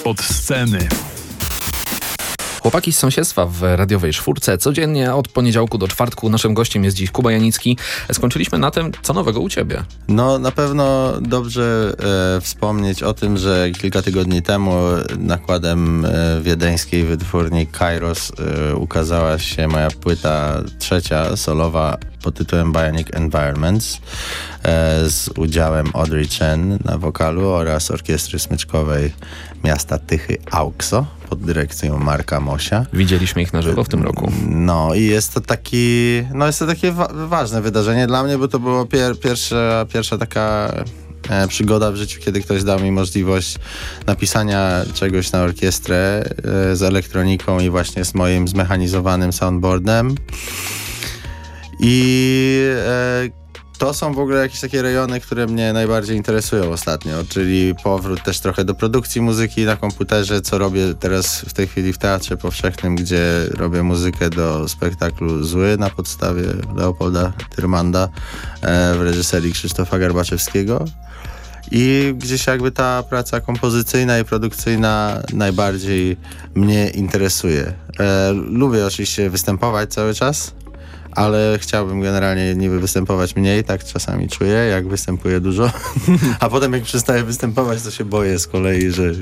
Od sceny. Chłopaki z sąsiedztwa w radiowej czwórce. Codziennie od poniedziałku do czwartku. Naszym gościem jest dziś Kuba Janicki. Skończyliśmy na tym, co nowego u ciebie. No na pewno dobrze wspomnieć o tym, że kilka tygodni temu nakładem wiedeńskiej wytwórni Kairos ukazała się moja płyta trzecia, solowa pod tytułem Bionic Environments z udziałem Audrey Chen na wokalu oraz orkiestry smyczkowej miasta Tychy Auxo pod dyrekcją Marka Mosia. Widzieliśmy ich na żywo w tym roku. No i jest to takie ważne wydarzenie dla mnie, bo to było pierwsza taka przygoda w życiu, kiedy ktoś dał mi możliwość napisania czegoś na orkiestrę z elektroniką i właśnie z moim zmechanizowanym soundboardem. I to są w ogóle jakieś takie rejony, które mnie najbardziej interesują ostatnio, czyli powrót też trochę do produkcji muzyki na komputerze, co robię teraz w tej chwili w Teatrze Powszechnym, gdzie robię muzykę do spektaklu Zły na podstawie Leopolda Tyrmanda w reżyserii Krzysztofa Garbaczewskiego. I gdzieś jakby ta praca kompozycyjna i produkcyjna najbardziej mnie interesuje. Lubię oczywiście występować cały czas, ale chciałbym generalnie niby występować mniej, tak czasami czuję, jak występuję dużo. A potem jak przestaję występować, to się boję z kolei, że